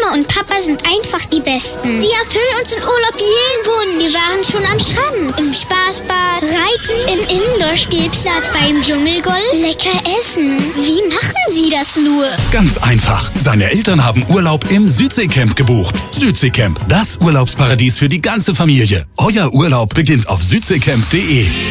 Mama und Papa sind einfach die Besten. Sie erfüllen uns in Urlaub jeden Wunsch. Wir waren schon am Strand, im Spaßbad, reiten, im Indoor-Spielplatz, beim Dschungelgolf, lecker essen. Wie machen Sie das nur? Ganz einfach. Seine Eltern haben Urlaub im Südseecamp gebucht. Südseecamp, das Urlaubsparadies für die ganze Familie. Euer Urlaub beginnt auf südseecamp.de.